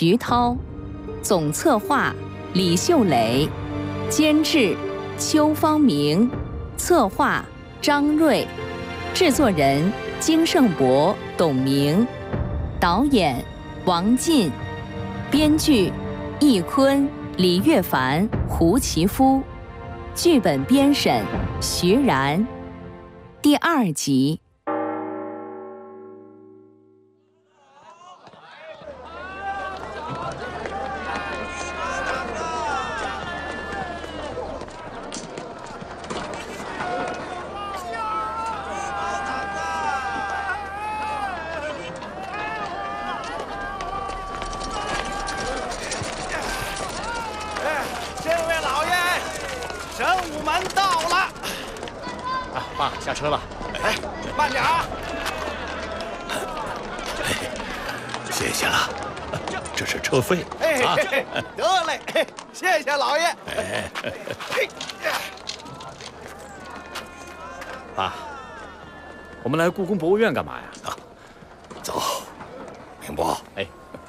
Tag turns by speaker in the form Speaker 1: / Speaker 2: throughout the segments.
Speaker 1: 徐涛，总策划李秀磊，监制邱方明，策划张瑞，制作人金胜博、董明，导演王进，编剧易坤、李岳凡、胡其夫，剧本编审徐然。第2集。
Speaker 2: 下车了，
Speaker 3: 哎，慢点啊！
Speaker 4: 谢谢了，这是车费。
Speaker 3: 哎，得嘞，谢谢老爷。
Speaker 2: 爸，我们来故宫博物院干嘛呀？
Speaker 4: 走，明波。
Speaker 2: 哎，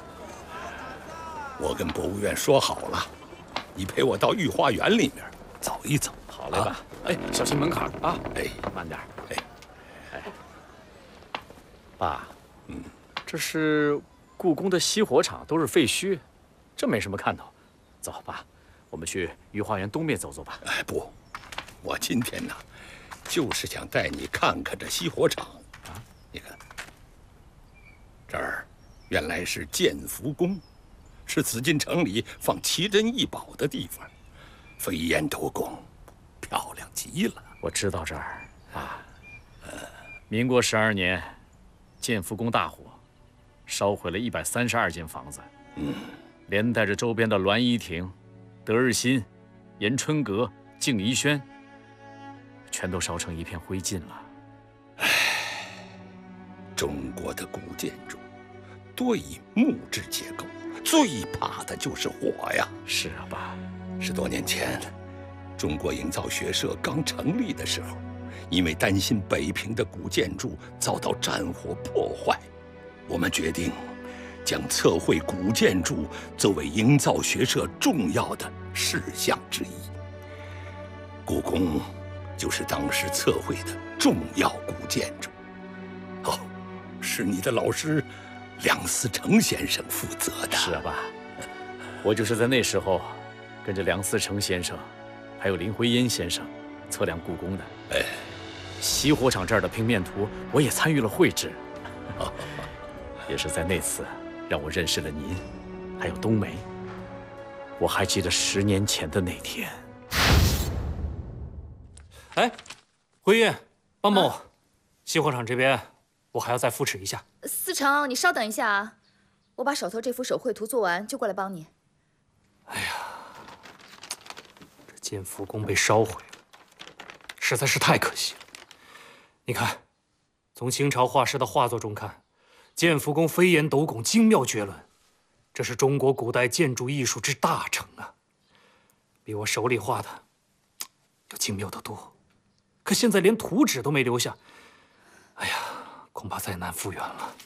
Speaker 4: 我跟博物院说好了，你陪我到御花园里面走一走。
Speaker 2: 好嘞，爸。哎，小心门槛啊！
Speaker 4: 哎，
Speaker 2: 慢点。
Speaker 4: 哎，
Speaker 2: 爸，这是故宫的熄火场，都是废墟，这没什么看头。走，爸，我们去御花园东面走走吧。
Speaker 4: 哎，不，我今天呢，就是想带你看看这熄火场啊。你看，这儿原来是建福宫，是紫禁城里放奇珍异宝的地方，飞檐斗拱。漂亮极了！
Speaker 2: 我知道这儿啊，民国12年，建福宫大火，烧毁了132间房子，连带着周边的栾衣亭、德日新、延春阁、静怡轩，全都烧成一片灰烬了。
Speaker 4: 唉，中国的古建筑多以木质结构，最怕的就是火呀。
Speaker 2: 是啊，爸
Speaker 4: ，10多年前。中国营造学社刚成立的时候，因为担心北平的古建筑遭到战火破坏，我们决定将测绘古建筑作为营造学社重要的事项之一。故宫就是当时测绘的重要古建筑。哦，是你的老师梁思成先生负责的。
Speaker 2: 是啊，爸，我就是在那时候跟着梁思成先生。还有林徽因先生测量故宫的。
Speaker 4: 哎，
Speaker 2: 熄火场这儿的平面图，我也参与了绘制。也是在那次，让我认识了您，还有冬梅。我还记得10年前的那天。
Speaker 5: 哎，徽因，帮帮我，熄火场这边我还要再扶持一下。
Speaker 6: 思成，你稍等一下啊，我把手头这幅手绘图做完就过来帮你。
Speaker 5: 哎呀。建福宫被烧毁了，实在是太可惜了。你看，从清朝画师的画作中看，建福宫飞檐斗拱，精妙绝伦，这是中国古代建筑艺术之大成啊，比我手里画的要精妙得多。可现在连图纸都没留下，哎呀，恐怕再难复原了。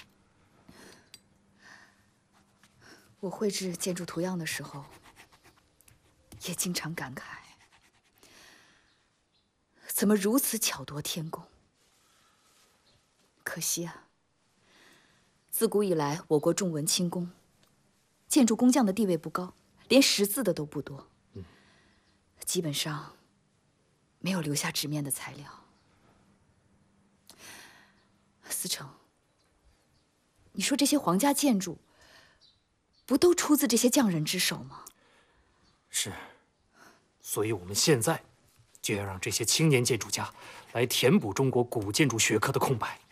Speaker 6: 我绘制建筑图样的时候，也经常感慨，怎么如此巧夺天工？可惜啊，自古以来，我国重文轻工，建筑工匠的地位不高，连识字的都不多，基本上没有留下纸面的材料。思成，你说这些皇家建筑，不都出自这些匠人之手吗？
Speaker 5: 是。所以，我们现在就要让这些青年建筑家来填补中国古建筑学科的空白。